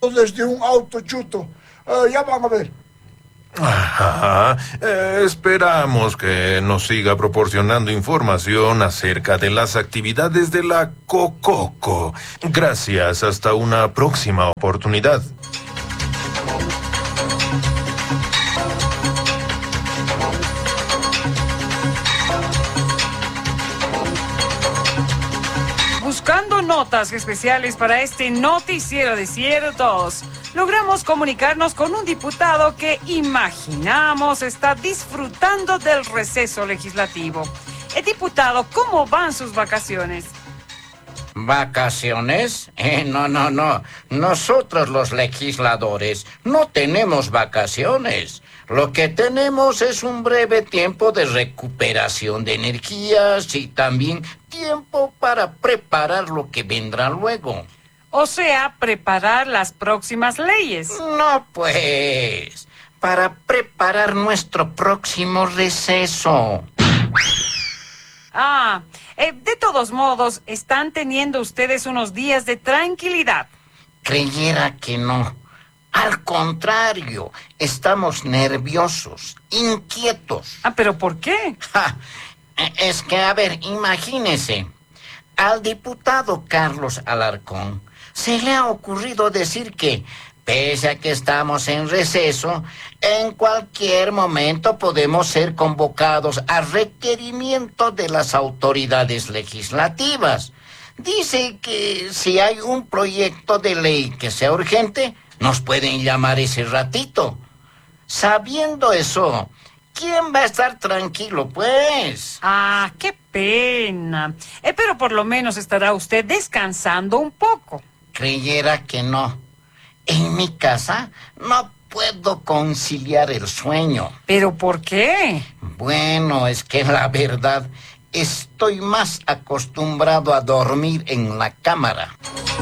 desde un auto chuto. Ya van a ver. Ajá. Esperamos que nos siga proporcionando información acerca de las actividades de la Cococo. Gracias, hasta una próxima oportunidad. Buscando notas especiales para este noticiero de ciertos, logramos comunicarnos con un diputado que imaginamos está disfrutando del receso legislativo. Diputado, ¿cómo van sus vacaciones? ¿Vacaciones? No. Nosotros los legisladores no tenemos vacaciones. Lo que tenemos es un breve tiempo de recuperación de energías y también tiempo para preparar lo que vendrá luego. O sea, preparar las próximas leyes. No, pues, para preparar nuestro próximo receso. De todos modos, están teniendo ustedes unos días de tranquilidad. Creyera que no. Al contrario, estamos nerviosos, inquietos. ¿Pero por qué? Es que, a ver, imagínese. Al diputado Carlos Alarcón se le ha ocurrido decir que, pese a que estamos en receso, en cualquier momento podemos ser convocados a requerimiento de las autoridades legislativas. Dice que si hay un proyecto de ley que sea urgente, nos pueden llamar ese ratito. Sabiendo eso, ¿quién va a estar tranquilo, pues? Qué pena. Pero por lo menos estará usted descansando un poco. Creyera que no. En mi casa no puedo conciliar el sueño. ¿Pero por qué? Bueno, es que la verdad, estoy más acostumbrado a dormir en la cámara.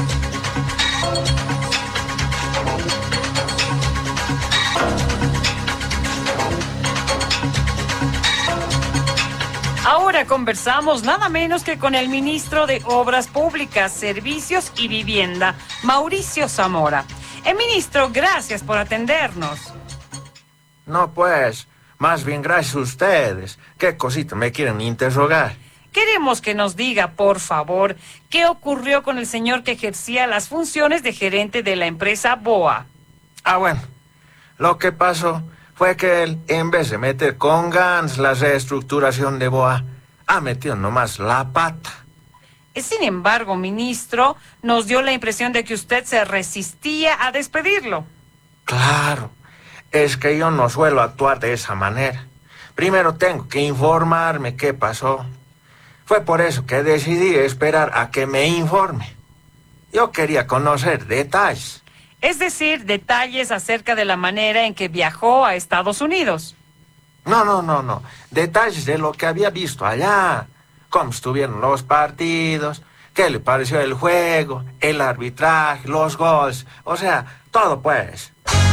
Ahora conversamos nada menos que con el ministro de Obras Públicas, Servicios y Vivienda, Mauricio Zamora. Ministro, gracias por atendernos. No, pues, más bien gracias a ustedes. ¿Qué cosita me quieren interrogar? Queremos que nos diga, por favor, qué ocurrió con el señor que ejercía las funciones de gerente de la empresa BOA. Bueno, lo que pasó fue que él, en vez de meter con ganas la reestructuración de BOA, ha metido nomás la pata. Sin embargo, ministro, nos dio la impresión de que usted se resistía a despedirlo. Claro, es que yo no suelo actuar de esa manera. Primero tengo que informarme qué pasó. Fue por eso que decidí esperar a que me informe. Yo quería conocer detalles. Es decir, detalles acerca de la manera en que viajó a Estados Unidos. No. Detalles de lo que había visto allá. Cómo estuvieron los partidos, qué le pareció el juego, el arbitraje, los goles. O sea, todo pues.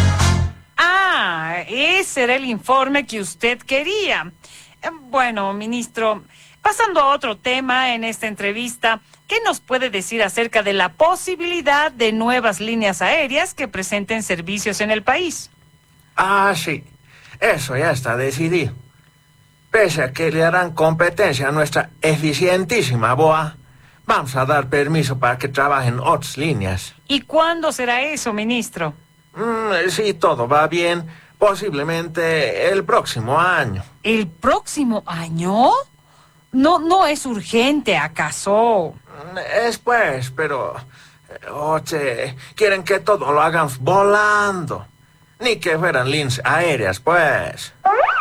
Ese era el informe que usted quería. Bueno, ministro, pasando a otro tema en esta entrevista, ¿qué nos puede decir acerca de la posibilidad de nuevas líneas aéreas que presenten servicios en el país? Sí. Eso ya está decidido. Pese a que le harán competencia a nuestra eficientísima BOA, vamos a dar permiso para que trabajen otras líneas. ¿Y cuándo será eso, ministro? Si todo va bien, posiblemente el próximo año. ¿El próximo año? No es urgente, ¿acaso? Es pues, pero... Oye, quieren que todo lo hagamos volando. Ni que fueran líneas aéreas, pues.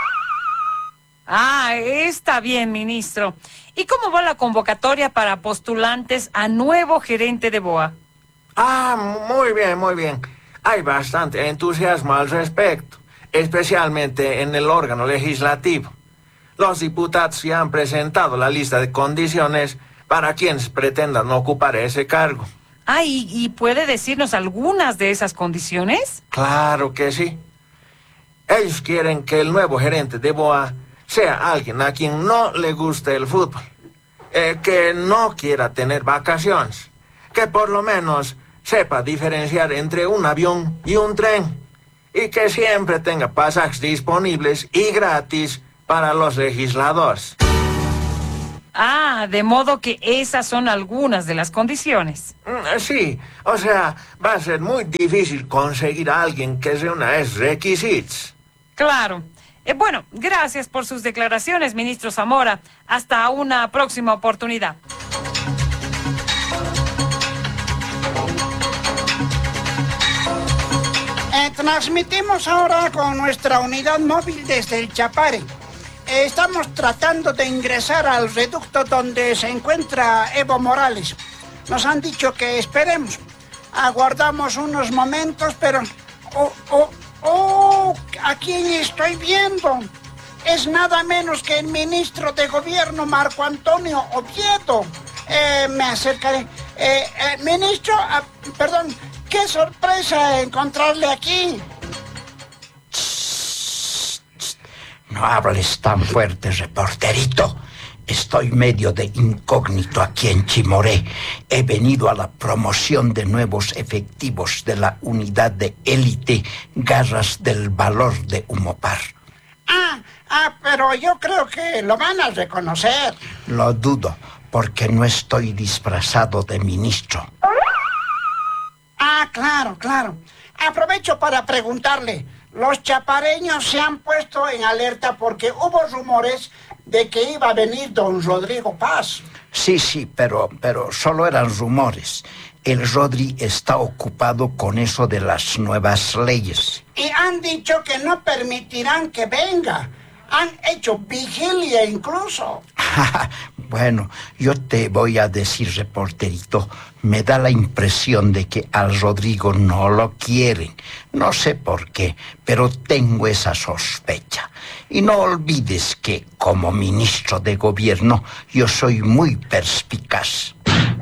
Está bien, ministro. ¿Y cómo va la convocatoria para postulantes a nuevo gerente de BOA? Muy bien. Hay bastante entusiasmo al respecto, especialmente en el órgano legislativo. Los diputados ya han presentado la lista de condiciones para quienes pretendan ocupar ese cargo. ¿Y puede decirnos algunas de esas condiciones? Claro que sí. Ellos quieren que el nuevo gerente de BOA sea alguien a quien no le guste el fútbol, que no quiera tener vacaciones, que por lo menos sepa diferenciar entre un avión y un tren, y que siempre tenga pasajes disponibles y gratis para los legisladores. Ah, de modo que esas son algunas de las condiciones. Sí, o sea, va a ser muy difícil conseguir a alguien que reúna esos requisitos. Claro. Bueno, gracias por sus declaraciones, ministro Zamora. Hasta una próxima oportunidad. Transmitimos ahora con nuestra unidad móvil desde el Chapare. Estamos tratando de ingresar al reducto donde se encuentra Evo Morales. Nos han dicho que esperemos. Aguardamos unos momentos, pero... ¿A quién estoy viendo? Es nada menos que el ministro de Gobierno, Marco Antonio Oviedo. Me acercaré. Ministro, perdón, qué sorpresa encontrarle aquí. No hables tan fuerte, reporterito. Estoy medio de incógnito aquí en Chimoré. He venido a la promoción de nuevos efectivos de la unidad de élite Garras del Valor de Humopar. Pero yo creo que lo van a reconocer. Lo dudo, porque no estoy disfrazado de ministro. Claro. Aprovecho para preguntarle. Los chapareños se han puesto en alerta porque hubo rumores de que iba a venir don Rodrigo Paz. Sí, pero solo eran rumores. El Rodri está ocupado con eso de las nuevas leyes. Y han dicho que no permitirán que venga. Han hecho vigilia incluso. Bueno, yo te voy a decir, reporterito, me da la impresión de que al Rodrigo no lo quieren. No sé por qué, pero tengo esa sospecha. Y no olvides que, como ministro de Gobierno, yo soy muy perspicaz.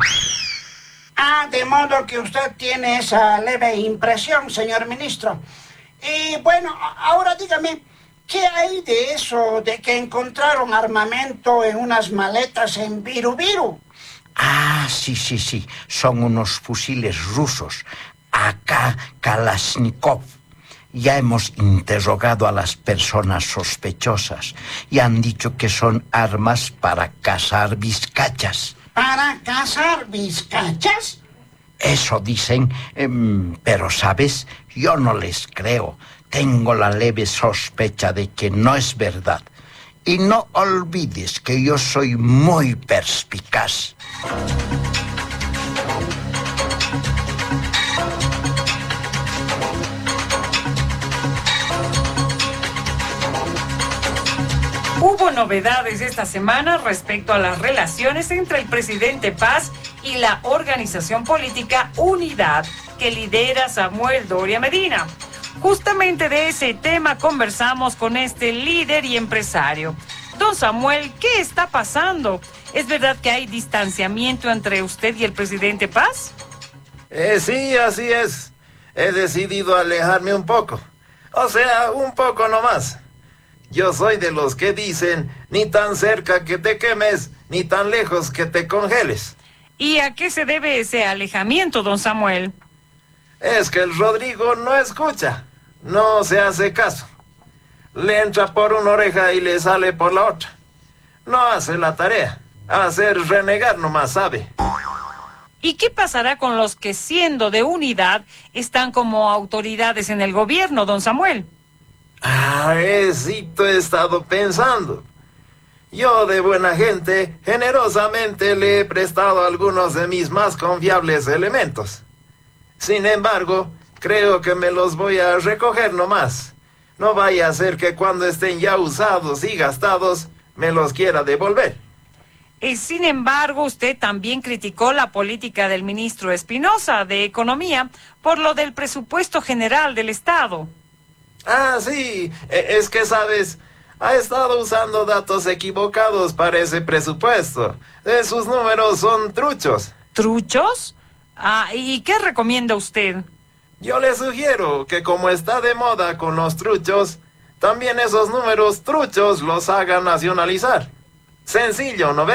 De modo que usted tiene esa leve impresión, señor ministro. Y bueno, ahora dígame, ¿qué hay de eso de que encontraron armamento en unas maletas en Viru? Sí. Son unos fusiles rusos. AK Kalashnikov. Ya hemos interrogado a las personas sospechosas y han dicho que son armas para cazar vizcachas. ¿Para cazar vizcachas? Eso dicen, pero ¿sabes? Yo no les creo. Tengo la leve sospecha de que no es verdad. Y no olvides que yo soy muy perspicaz. Hubo novedades esta semana respecto a las relaciones entre el presidente Paz y la organización política Unidad que lidera Samuel Doria Medina. Justamente de ese tema conversamos con este líder y empresario. Don Samuel, ¿qué está pasando? ¿Es verdad que hay distanciamiento entre usted y el presidente Paz? Sí, así es. He decidido alejarme un poco. O sea, un poco nomás. Yo soy de los que dicen, ni tan cerca que te quemes, ni tan lejos que te congeles. ¿Y a qué se debe ese alejamiento, don Samuel? Es que el Rodrigo no escucha, no se hace caso. Le entra por una oreja y le sale por la otra. No hace la tarea, hacer renegar nomás sabe. ¿Y qué pasará con los que, siendo de Unidad, están como autoridades en el gobierno, don Samuel? Esito he estado pensando. Yo, de buena gente, generosamente le he prestado algunos de mis más confiables elementos. Sin embargo, creo que me los voy a recoger nomás. No vaya a ser que cuando estén ya usados y gastados, me los quiera devolver. Sin embargo, usted también criticó la política del ministro Espinosa de Economía por lo del presupuesto general del Estado. Sí, es que, ¿sabes? Ha estado usando datos equivocados para ese presupuesto. Sus números son truchos. ¿Truchos? ¿Y qué recomienda usted? Yo le sugiero que, como está de moda con los truchos, también esos números truchos los haga nacionalizar. Sencillo, ¿no ve?